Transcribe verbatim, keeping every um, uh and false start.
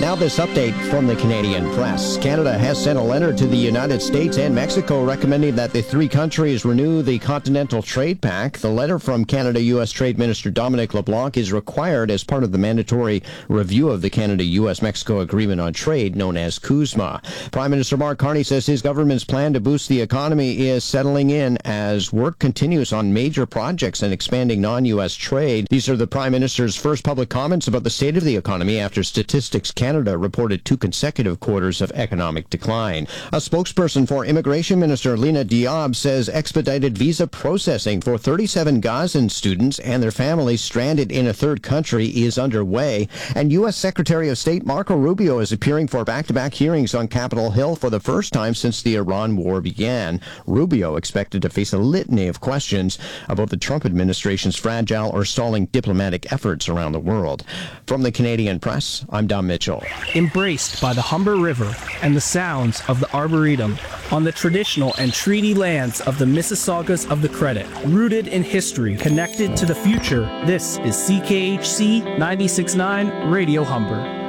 Now this update from the Canadian press. Canada has sent a letter to the United States and Mexico recommending that the three countries renew the Continental Trade Pact. The letter from Canada-U S Trade Minister Dominic LeBlanc is required as part of the mandatory review of the Canada-U S Mexico Agreement on Trade, known as CUSMA. Prime Minister Mark Carney says his government's plan to boost the economy is settling in as work continues on major projects and expanding non-U S trade. These are the Prime Minister's first public comments about the state of the economy after Statistics Canada reported two consecutive quarters of economic decline. A spokesperson for Immigration Minister Lena Diab says expedited visa processing for thirty-seven Gazan students and their families stranded in a third country is underway. And U S Secretary of State Marco Rubio is appearing for back-to-back hearings on Capitol Hill for the first time since the Iran war began. Rubio expected to face a litany of questions about the Trump administration's fragile or stalling diplomatic efforts around the world. From the Canadian press, I'm Don Mitchell. Embraced by the Humber River and the sounds of the Arboretum, on the traditional and treaty lands of the Mississaugas of the Credit, rooted in history, connected to the future, this is C K H C ninety-six point nine Radio Humber.